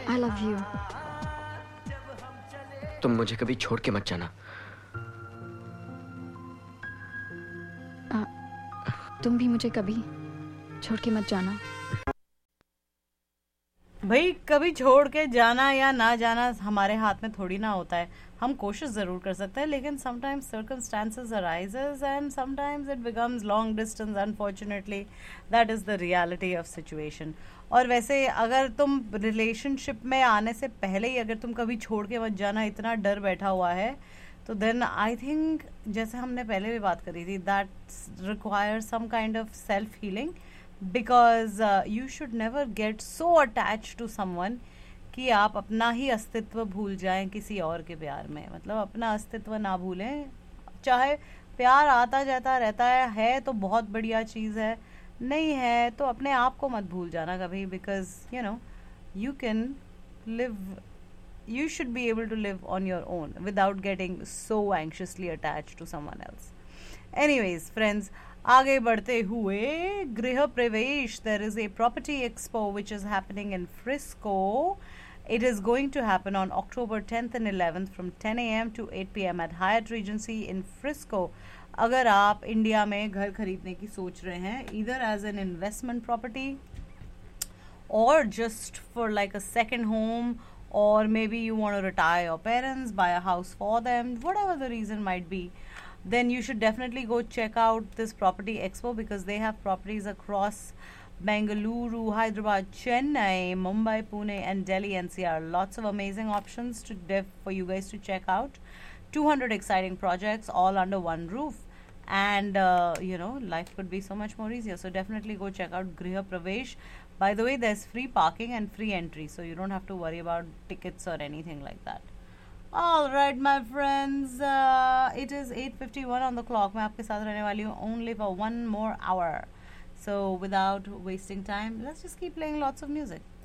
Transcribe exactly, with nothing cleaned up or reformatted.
I love you. तुम मुझे कभी छोड़ के मत जाना. आ, तुम भी मुझे कभी छोड़ के मत जाना. भाई कभी छोड़ के जाना या ना जाना हमारे हाथ में थोड़ी ना होता है. हम कोशिश ज़रूर कर सकते हैं, लेकिन sometimes circumstances arises and sometimes it becomes long distance. Unfortunately that is the reality of situation. और वैसे अगर तुम रिलेशनशिप में आने से पहले ही अगर तुम कभी छोड़ के मत जाना इतना डर बैठा हुआ है, तो देन आई थिंक जैसे हमने पहले भी बात करी थी, that require some kind of self healing. Because you should never get so attach to someone कि आप अपना ही अस्तित्व भूल जाएं किसी और के प्यार में. मतलब अपना अस्तित्व ना भूलें. चाहे प्यार आता जाता रहता है है तो बहुत बढ़िया चीज़ है, नहीं है तो अपने आप को मत भूल जाना कभी. Because you know you can live, you should be able to live on your own without getting so anxiously attached to someone else. Anyways, friends, आगे बढ़ते हुए गृह प्रवेश. There is a property expo which is happening in Frisco. It is going to happen on October tenth and eleventh from ten a.m. to eight p.m. at Hyatt Regency in Frisco. अगर आप India में घर खरीदने की सोच रहे हैं, either as an investment property or just for like a second home, or maybe you want to retire your parents, buy a house for them, whatever the reason might be, then you should definitely go check out this property expo because they have properties across Bengaluru, Hyderabad, Chennai, Mumbai, Pune and Delhi N C R. Lots of amazing options to def- for you guys to check out. two hundred exciting projects all under one roof, and uh, you know life could be so much more easier. So definitely go check out Griha Pravesh. By the way, there's free parking and free entry, so you don't have to worry about tickets or anything like that. All right, my friends, uh, it is eight fifty-one on the clock. मैं आपके साथ रहने वाली हूँ only for one more hour. So without wasting time, let's just keep playing lots of music.